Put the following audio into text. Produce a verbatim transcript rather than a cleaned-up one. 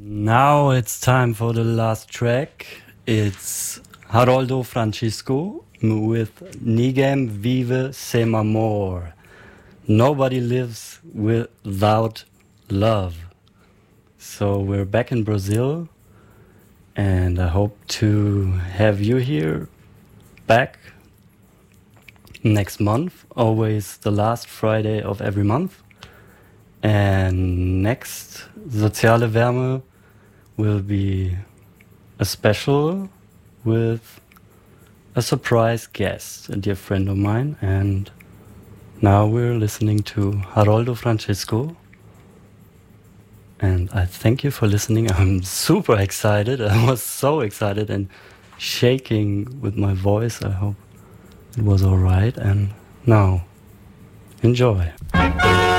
Now it's time for the last track. It's Haroldo Francisco with Ninguém Vive Sem Amor. Nobody lives without love. So we're back in Brazil, and I hope to have you here back next month, always the last Friday of every month. And next, Soziale Wärme will be a special with a surprise guest, a dear friend of mine. And now we're listening to Haroldo Francisco. And I thank you for listening. I'm super excited. I was so excited and shaking with my voice. I hope it was all right. And now, enjoy.